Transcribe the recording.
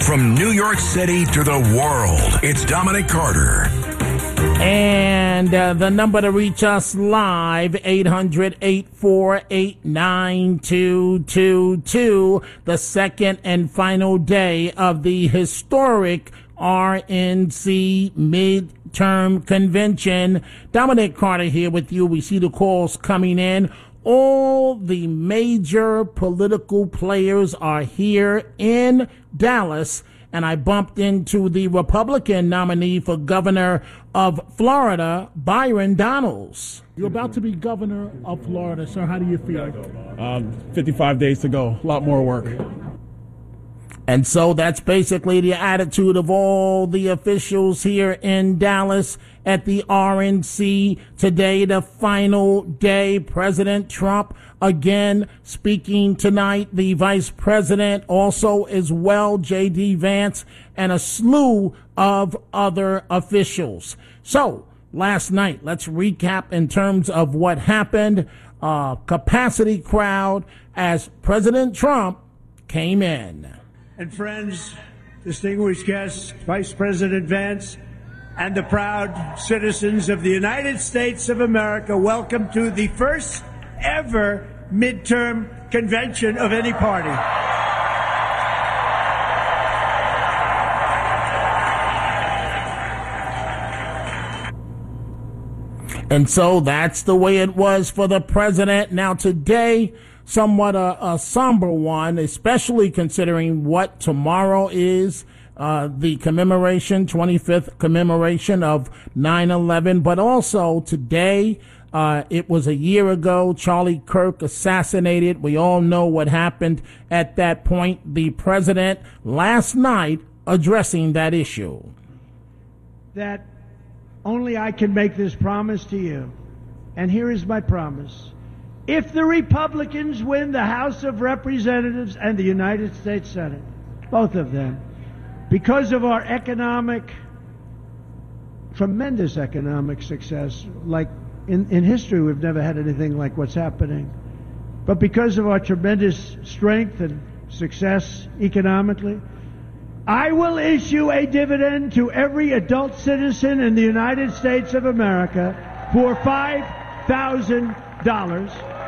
From New York City to the world, it's Dominic Carter. And the number to reach us live, 800-848-9222, the second and final day of the historic RNC midterm convention. Dominic Carter here with you. We see the calls coming in. All the major political players are here in Dallas, and I bumped into the Republican nominee for governor of Florida, Byron Donalds. You're about to be governor of Florida, sir. How do you feel? 55 days to go. A lot more work. And so that's basically the attitude of all the officials here in Dallas at the RNC today, the final day. President Trump again speaking tonight, the vice president also as well, J.D. Vance, and a slew of other officials. So last night, let's recap in terms of what happened. Capacity crowd as President Trump came in. And friends, distinguished guests, Vice President Vance, and the proud citizens of the United States of America, welcome to the first ever midterm convention of any party. And so that's the way it was for the president. Now today, somewhat a somber one, especially considering what tomorrow is, the commemoration, 25th commemoration of 9/11. But also today, it was a year ago, Charlie Kirk assassinated. We all know what happened at that point. The president last night addressing that issue. That only I can make this promise to you. And here is my promise. If the Republicans win the House of Representatives and the United States Senate, both of them, because of our tremendous economic success, like in history we've never had anything like what's happening, but because of our tremendous strength and success economically, I will issue a dividend to every adult citizen in the United States of America for $5,000.